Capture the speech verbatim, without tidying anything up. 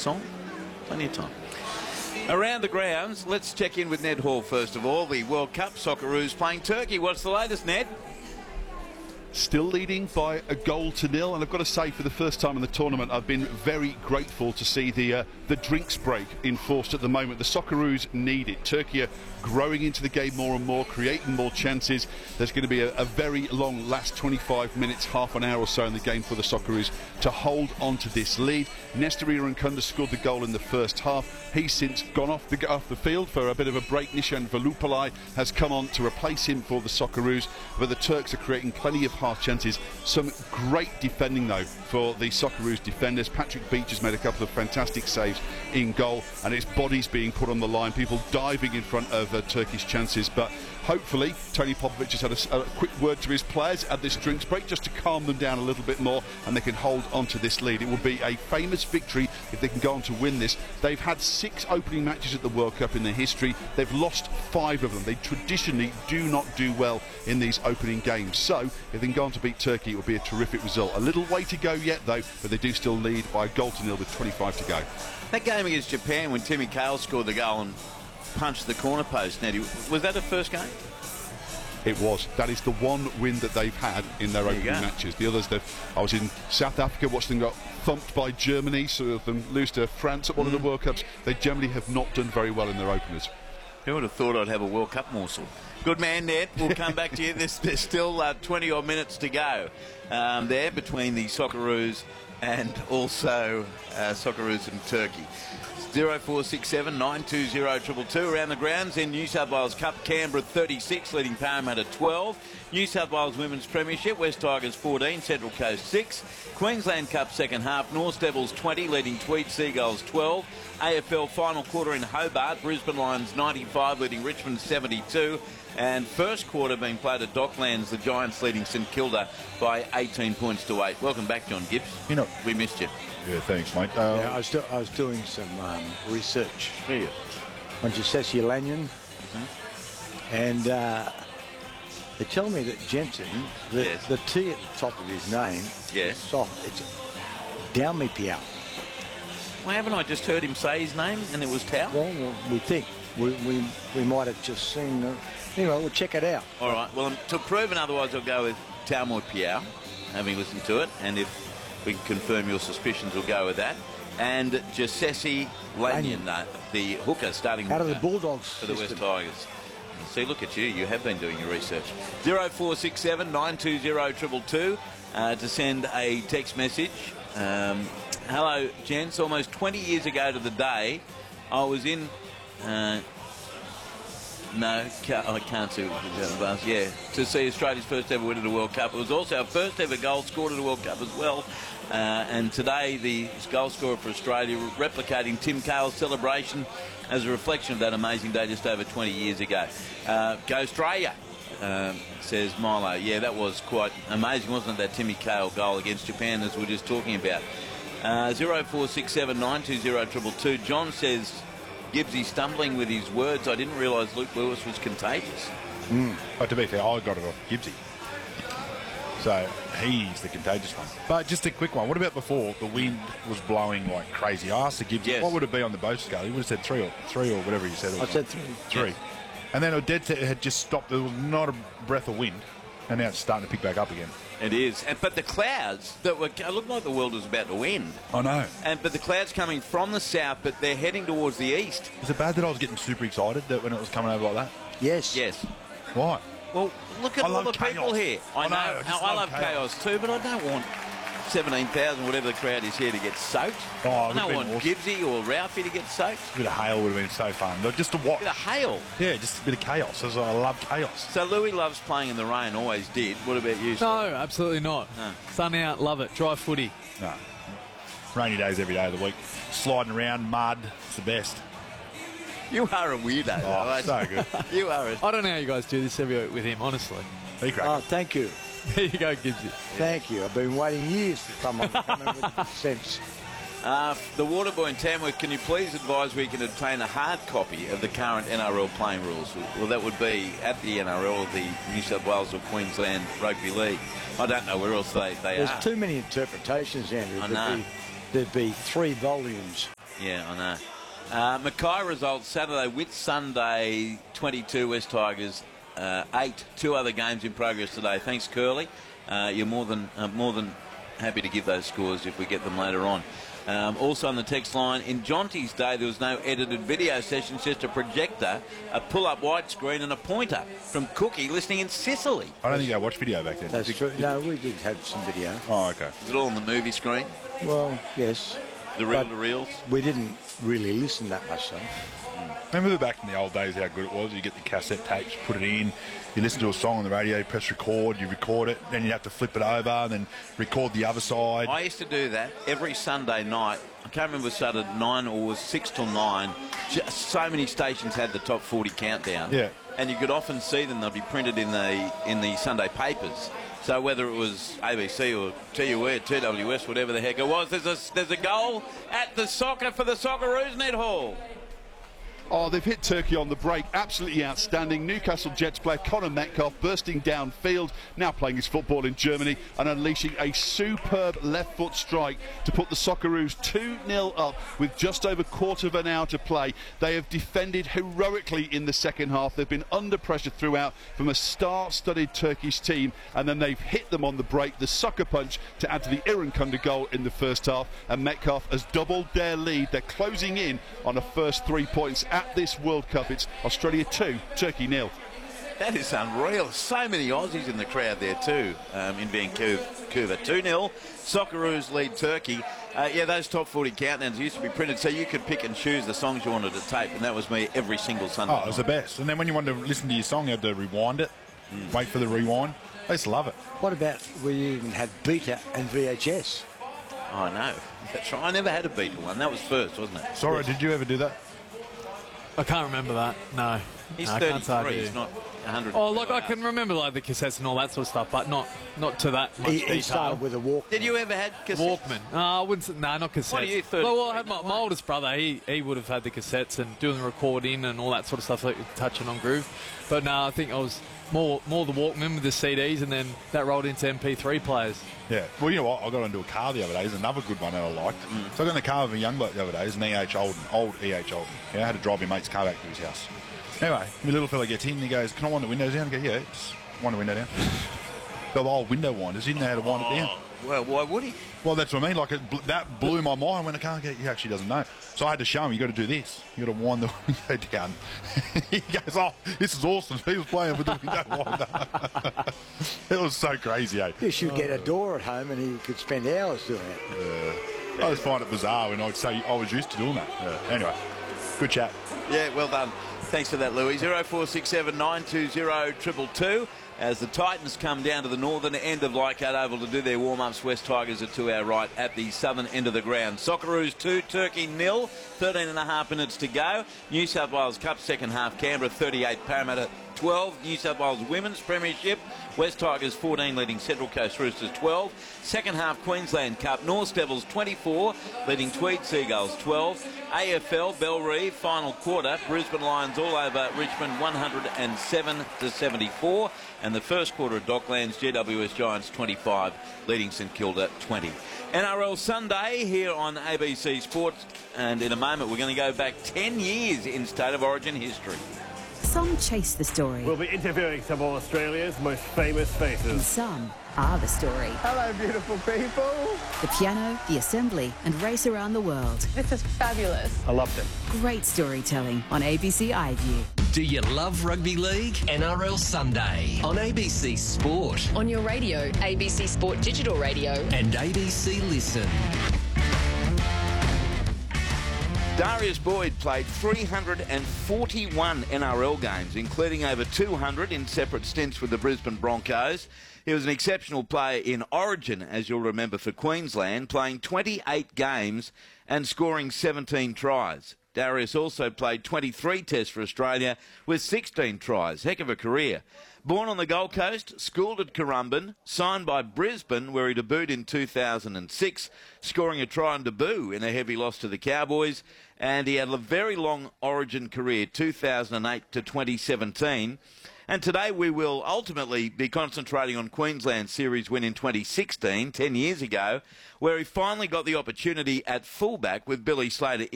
song? Plenty of time. Around the grounds, let's check in with Ned Hall first of all. The World Cup Socceroos playing Turkey. What's the latest, Ned? Still leading by a goal to nil, and I've got to say, for the first time in the tournament, I've been very grateful to see the uh, the drinks break enforced at the moment. The Socceroos need it. Turkey are growing into the game more and more, creating more chances. There's going to be a, a very long last twenty-five minutes, half an hour or so in the game for the Socceroos to hold on to this lead. Nestor Irankunda scored the goal in the first half. He's since gone off the, off the field for a bit of a break. Nishan Velupalai has come on to replace him for the Socceroos, but the Turks are creating plenty of half chances. Some great defending though for the Socceroos defenders. Patrick Beach has made a couple of fantastic saves in goal, and it's bodies being put on the line, people diving in front of uh, Turkish chances. But hopefully Tony Popovic has had a, a quick word to his players at this drinks break just to calm them down a little bit more, and they can hold on to this lead. It will be a famous victory if they can go on to win this. They've had six opening matches at the World Cup in their history. They've lost five of them. They traditionally do not do well in these opening games. So if they can go on to beat Turkey, it will be a terrific result. A little way to go yet though, but they do still lead by a goal to nil with twenty-five to go. That game against Japan when Timmy Cahill scored the goal and punched the corner post, Nettie, was that a first game? It was. That is the one win that they've had in their opening matches. The others, I was in South Africa watching them got thumped by Germany, so of them lose to France at one mm. of the World Cups. They generally have not done very well in their openers. Who would have thought I'd have a World Cup morsel? Good man, Ned. We'll come back to you. There's, there's still uh, twenty odd minutes to go um, there between the Socceroos and also uh, Socceroos and Turkey. zero four six seven nine two zero two two two. Around the grounds in New South Wales Cup, Canberra thirty-six, leading Parramatta twelve. New South Wales Women's Premiership, West Tigers fourteen, Central Coast six. Queensland Cup second half, North Devils twenty, leading Tweed Seagulls twelve. A F L final quarter in Hobart, Brisbane Lions ninety-five, leading Richmond seventy-two. And first quarter being played at Docklands, the Giants leading St Kilda by eighteen points to eight. Welcome back, John Gibbs. You know, we missed you. Yeah, thanks, mate. Uh, yeah, I was, do I was doing some um, research yeah. on Jessesi Lanyon, mm-hmm. and uh, they tell me that Jensen, the, yes. the T at the top of his name, yes. is soft. It's Dalmi Piao. Well, haven't I just heard him say his name and it was Tao? Well, well we think. We, we, we might have just seen... Uh, anyway, we'll check it out. All right. Well, to prove and otherwise, I'll go with Taumoy Piao, having listened to it. And if we can confirm your suspicions, we'll go with that. And Jessesi Lanyon, uh, the hooker, starting out of the Bulldogs for the system. West Tigers. See, look at you. You have been doing your research. zero four six seven nine two zero two two two uh, to send a text message. Um, hello, gents. Almost twenty years ago to the day, I was in... Uh, no, can't, I can't see what the bus. Yeah, to see Australia's first ever win at a World Cup. It was also our first ever goal scored at a World Cup as well. Uh, and today, the goal scorer for Australia replicating Tim Cahill's celebration as a reflection of that amazing day just over twenty years ago. Uh, go Australia, um, says Milo. Yeah, that was quite amazing, wasn't it, that Timmy Cahill goal against Japan, as we were just talking about. Uh, zero four six seven nine two zero two two two. John says... Gibbsy stumbling with his words. I didn't realise Luke Lewis was contagious. Mm. But to be fair, I got it off Gibbsy. So he's the contagious one. But just a quick one. What about before the wind was blowing like crazy? I asked the Gibbsy, yes. what would it be on the boat scale? He would have said three or three or whatever he said. I said three. Three. Yes. And then a dead set had just stopped. There was not a breath of wind. And now it's starting to pick back up again. It is. And, but the clouds that were looked like the world was about to end. I know. And But the clouds coming from the south, but they're heading towards the east. Was it bad that I was getting super excited that when it was coming over like that? Yes. Yes. Why? Well, look at I all the chaos. people here. I, I know. know. I, I love, love chaos. chaos too, but I don't want seventeen thousand, whatever the crowd is here, to get soaked. Oh, I don't want awesome. Gibbsy or Ralphie to get soaked. A bit of hail would have been so fun. Just to watch. A bit of hail? Yeah, just a bit of chaos. As I love chaos. So Louis loves playing in the rain, always did. What about you? No, absolutely not. No. Sun out, love it. Dry footy. No. Rainy days every day of the week. Sliding around, mud, it's the best. You are a weirdo. Oh, so good. You are a... I don't know how you guys do this every week with him, honestly. Oh, thank you. There you go, Gibbsy. Thank you. I've been waiting years to come on, come in with sense. Uh, the Waterboy in Tamworth, can you please advise where you can obtain a hard copy of the current N R L playing rules? Well, that would be at the N R L, the New South Wales or Queensland Rugby League. I don't know where else they, they There's are. There's too many interpretations, Andrew. I there'd know. Be, there'd be three volumes Yeah, I know. Uh, Mackay results Saturday with Sunday, twenty-two West Tigers, uh, eight. Two other games in progress today. Thanks, Curly. Uh, you're more than uh, more than happy to give those scores if we get them later on. Um, also on the text line, in Jonty's day there was no edited video sessions, just a projector, a pull-up widescreen and a pointer from Cookie listening in Sicily. I don't think I watched video back then. That's true. No, we did have some video. Oh, okay. Is it all on the movie screen? Well, yes. The reel-to-reels? We didn't really listen that much, though. Remember back in the old days how good it was? You get the cassette tapes, put it in, you listen to a song on the radio, you press record, you record it, then you have to flip it over and then record the other side. I used to do that every Sunday night. I can't remember if it started at nine or was six till nine. Just so many stations had the top forty countdown. Yeah. And you could often see them. They'd be printed in the in the Sunday papers. So whether it was A B C or T U E or T W S, whatever the heck it was, there's a, there's a goal at the soccer for the Socceroos Net Hall. Oh, they've hit Turkey on the break. Absolutely outstanding. Newcastle Jets player Conor Metcalf bursting downfield, now playing his football in Germany and unleashing a superb left foot strike to put the Socceroos two nil up with just over a quarter of an hour to play. They have defended heroically in the second half. They've been under pressure throughout from a star-studded Turkish team, and then they've hit them on the break, the sucker punch to add to the Irankunda goal in the first half, and Metcalf has doubled their lead. They're closing in on a first three points at this World Cup. It's Australia two, Turkey nil. That is unreal. So many Aussies in the crowd there too, um, in Vancouver. two nil, Socceroos lead Turkey. Uh, yeah, those top forty countdowns used to be printed so you could pick and choose the songs you wanted to tape, and that was me every single Sunday. Oh, it was the best. And then when you wanted to listen to your song, you had to rewind it, mm. wait for the rewind. I used to love it. What about we even had Beta and V H S? I know. That's right. I never had a Beta one. That was first, wasn't it? Sorry, did you ever do that? I can't remember that. No. He's no, thirty-three. He's not one hundred. Oh, look, I can remember like the cassettes and all that sort of stuff, but not not to that much He, detail. he started with a Walkman. Did you ever had cassettes? Walkman. No, I wouldn't. Say, no, not cassettes. What are you, thirty-three? Well, well, I had my, my oldest brother. He he would have had the cassettes and doing the recording and all that sort of stuff, like touching on groove. But no, I think I was more more the Walkman with the C Ds, and then that rolled into M P three players. Yeah. Well, you know what? I got into a car the other day. There's another good one that I liked. Mm. So I got in the car with a young bloke the other day. It's an E H Olden, old E H Olden. Yeah, I had to drive my mate's car back to his house. Anyway, my little fella gets in and he goes, "Can I wind the windows down?" I go, "Yeah, just wind the window down." Got the old window winders. He didn't know how to wind oh, it down. Well, why would he? Well, that's what I mean. Like, it, that blew my mind when I can't get. He actually doesn't know. So I had to show him, you got to do this. You got to wind the window down. He goes, "Oh, this is awesome." He was playing with the window winder. It was so crazy, eh? You should get a door at home and he could spend hours doing it. Yeah. I just find it bizarre when I'd say I was used to doing that. Yeah. Anyway, good chat. Yeah, well done. Thanks for that, Louis. zero four six seven nine two zero two two two. As the Titans come down to the northern end of Leichhardt Oval to do their warm-ups, West Tigers are to our right at the southern end of the ground. Socceroos two, Turkey nil, thirteen and a half minutes to go. New South Wales Cup second half, Canberra thirty-eight, Parramatta twelve. New South Wales Women's Premiership, West Tigers fourteen, leading Central Coast Roosters twelve. Second half Queensland Cup, North Devils twenty-four, leading Tweed Seagulls twelve. A F L, Bellerive, final quarter, Brisbane Lions all over Richmond one hundred seven to seventy-four. And the first quarter of Docklands, G W S Giants twenty-five, leading St Kilda twenty. N R L Sunday here on A B C Sports, and in a moment we're going to go back ten years in State of Origin history. Some chase the story. We'll be interviewing some of Australia's most famous faces. And some are the story. Hello, beautiful people. The piano, the assembly, and race around the world. This is fabulous. I loved it. Great storytelling on A B C iView. Do you love rugby league? N R L Sunday on A B C Sport. On your radio, A B C Sport Digital Radio. And A B C Listen. Darius Boyd played three hundred forty-one N R L games, including over two hundred in separate stints with the Brisbane Broncos. He was an exceptional player in Origin, as you'll remember, for Queensland, playing twenty-eight games and scoring seventeen tries. Darius also played twenty-three tests for Australia with sixteen tries. Heck of a career. Born on the Gold Coast, schooled at Currumbin, signed by Brisbane, where he debuted in two thousand six, scoring a try on debut in a heavy loss to the Cowboys. And he had a very long Origin career, two thousand eight to twenty seventeen. And today we will ultimately be concentrating on Queensland's series win in twenty sixteen, ten years ago, where he finally got the opportunity at fullback with Billy Slater